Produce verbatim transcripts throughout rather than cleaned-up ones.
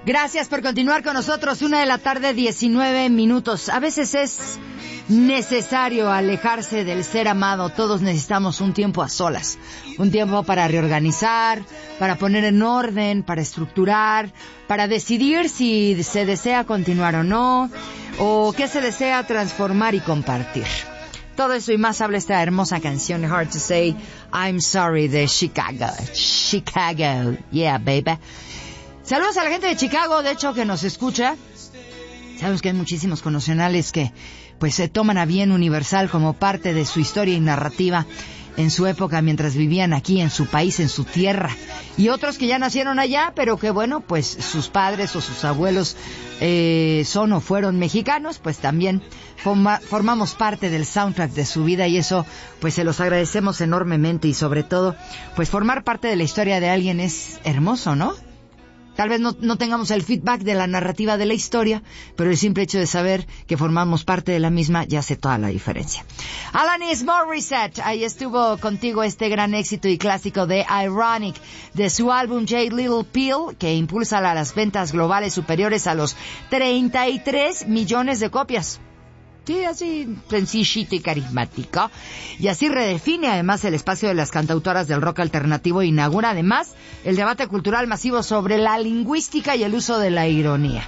Gracias por continuar con nosotros. Una de la tarde, diecinueve minutos. A veces es necesario alejarse del ser amado. Todos necesitamos un tiempo a solas. Un tiempo para reorganizar, para poner en orden, para estructurar, para decidir si se desea continuar o no, o qué se desea transformar y compartir. Todo eso y más habla esta hermosa canción, Hard to Say, I'm Sorry, de Chicago. Chicago, yeah, baby. Saludos a la gente de Chicago, de hecho, que nos escucha. Sabemos que hay muchísimos connacionales que pues se toman a bien Universal como parte de su historia y narrativa en su época mientras vivían aquí en su país, en su tierra. Y otros que ya nacieron allá, pero que bueno, pues sus padres o sus abuelos eh, son o fueron mexicanos, pues también forma, formamos parte del soundtrack de su vida y eso pues se los agradecemos enormemente y sobre todo pues formar parte de la historia de alguien es hermoso, ¿no? Tal vez no, no tengamos el feedback de la narrativa de la historia, pero el simple hecho de saber que formamos parte de la misma ya hace toda la diferencia. Alanis Morissette, ahí estuvo contigo este gran éxito y clásico de Ironic, de su álbum J. Little Pill, que impulsa las ventas globales superiores a los treinta y tres millones de copias. Sí, así sencillito y carismático. Y así redefine además el espacio de las cantautoras del rock alternativo e inaugura además el debate cultural masivo sobre la lingüística y el uso de la ironía.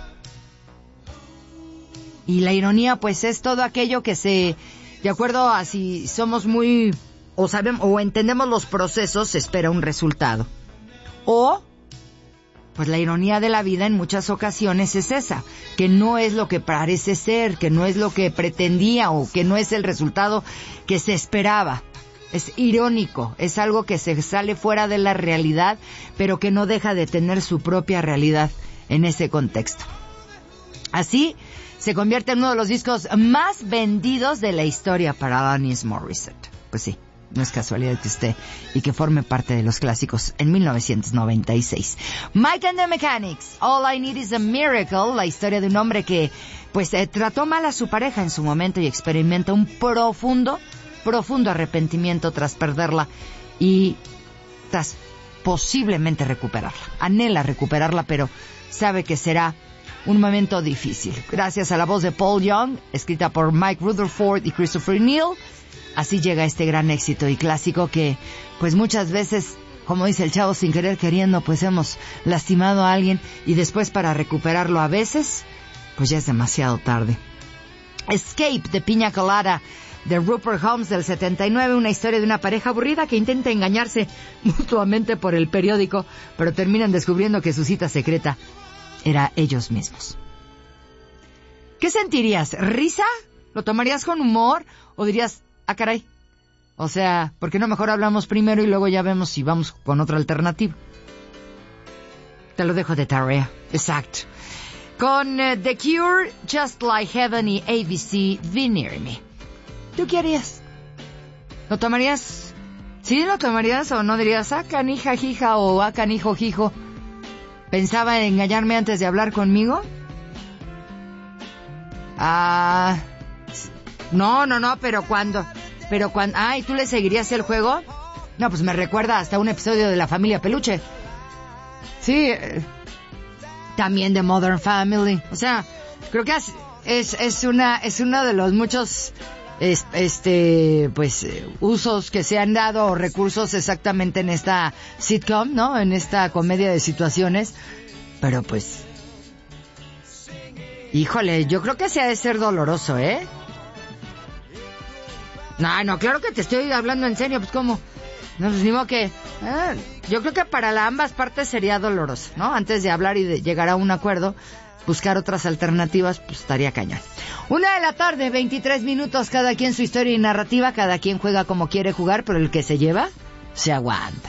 Y la ironía pues es todo aquello que se, de acuerdo a si somos muy, o sabemos, o entendemos los procesos, se espera un resultado. O pues la ironía de la vida en muchas ocasiones es esa, que no es lo que parece ser, que no es lo que pretendía o que no es el resultado que se esperaba. Es irónico, es algo que se sale fuera de la realidad, pero que no deja de tener su propia realidad en ese contexto. Así se convierte en uno de los discos más vendidos de la historia para Alanis Morissette. Pues sí. No es casualidad que esté y que forme parte de los clásicos en mil novecientos noventa y seis. Mike and the Mechanics, All I Need is a Miracle, la historia de un hombre que pues eh, trató mal a su pareja en su momento y experimenta un profundo, profundo arrepentimiento tras perderla y tras posiblemente recuperarla. Anhela recuperarla, pero sabe que será un momento difícil. Gracias a la voz de Paul Young, escrita por Mike Rutherford y Christopher Neal, así llega este gran éxito y clásico que, pues muchas veces, como dice el chavo, sin querer queriendo, pues hemos lastimado a alguien y después para recuperarlo a veces, pues ya es demasiado tarde. Escape de Piña Colada de Rupert Holmes del setenta y nueve, una historia de una pareja aburrida que intenta engañarse mutuamente por el periódico, pero terminan descubriendo que su cita secreta era ellos mismos. ¿Qué sentirías? ¿Risa? ¿Lo tomarías con humor? ¿O dirías, ah, caray? O sea, ¿por qué no mejor hablamos primero y luego ya vemos si vamos con otra alternativa? Te lo dejo de tarea. Exacto. Con uh, The Cure, Just Like Heaven y A B C, Be Near Me. ¿Tú qué harías? ¿Lo tomarías? ¿Sí lo tomarías o no dirías, ah, canija, jija o ah, canijo, jijo? ¿Pensaba en engañarme antes de hablar conmigo? Ah... No, no, no, pero cuando... Pero cuando... Ah, ¿y tú le seguirías el juego? No, pues me recuerda hasta un episodio de La Familia Peluche. Sí, eh, también de Modern Family. O sea, creo que es, es, es una es uno de los muchos es, este pues eh, usos que se han dado o recursos exactamente en esta sitcom, ¿no? En esta comedia de situaciones. Pero pues... Híjole, yo creo que se ha de ser doloroso, ¿eh? No, no, claro que te estoy hablando en serio, pues ¿cómo? No, pues ni modo que... Ah, yo creo que para la ambas partes sería doloroso, ¿no? Antes de hablar y de llegar a un acuerdo, buscar otras alternativas, pues estaría cañón. Una de la tarde, veintitrés minutos, cada quien su historia y narrativa, cada quien juega como quiere jugar, pero el que se lleva, se aguanta.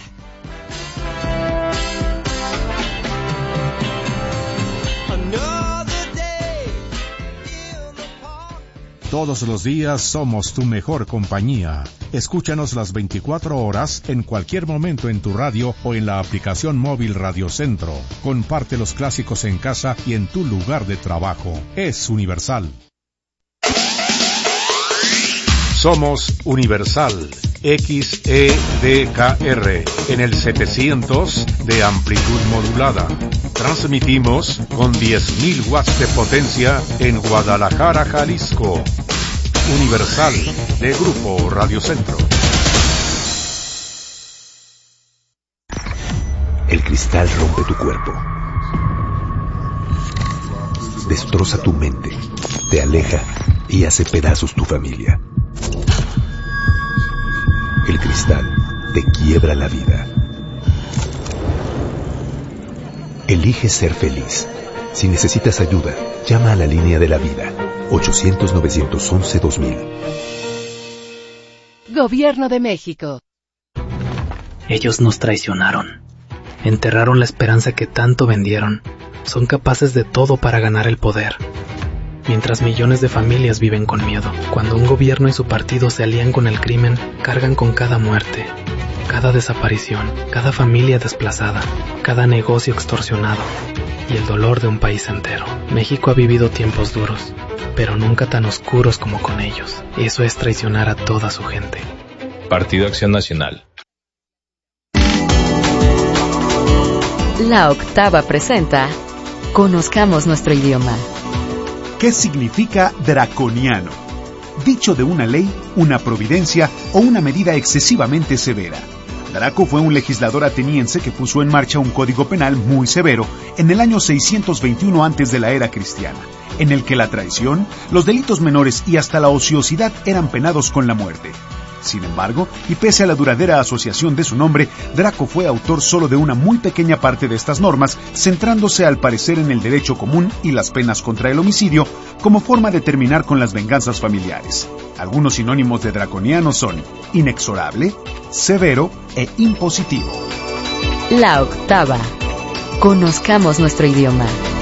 Todos los días somos tu mejor compañía. Escúchanos las veinticuatro horas, en cualquier momento en tu radio o en la aplicación móvil Radio Centro. Comparte los clásicos en casa y en tu lugar de trabajo. Es Universal. Somos Universal. X E D K R en el setecientos de amplitud modulada. Transmitimos con diez mil watts de potencia en Guadalajara, Jalisco. Universal de Grupo Radio Centro. El cristal rompe tu cuerpo, destroza tu mente, te aleja y hace pedazos tu familia. El cristal te quiebra la vida. Elige ser feliz. Si necesitas ayuda, llama a la línea de la vida, ochocientos, novecientos once, dos mil. Gobierno de México. Ellos nos traicionaron. Enterraron la esperanza que tanto vendieron. Son capaces de todo para ganar el poder. Mientras millones de familias viven con miedo. Cuando un gobierno y su partido se alían con el crimen, cargan con cada muerte, cada desaparición, cada familia desplazada, cada negocio extorsionado y el dolor de un país entero. México ha vivido tiempos duros, pero nunca tan oscuros como con ellos. Eso es traicionar a toda su gente. Partido Acción Nacional. La Octava presenta Conozcamos nuestro idioma. ¿Qué significa draconiano? Dicho de una ley, una providencia o una medida excesivamente severa. Draco fue un legislador ateniense que puso en marcha un código penal muy severo en el año seiscientos veintiuno antes de la era cristiana, en el que la traición, los delitos menores y hasta la ociosidad eran penados con la muerte. Sin embargo, y pese a la duradera asociación de su nombre, Draco fue autor solo de una muy pequeña parte de estas normas, centrándose al parecer en el derecho común y las penas contra el homicidio como forma de terminar con las venganzas familiares. Algunos sinónimos de draconiano son inexorable, severo e impositivo. La Octava. Conozcamos nuestro idioma.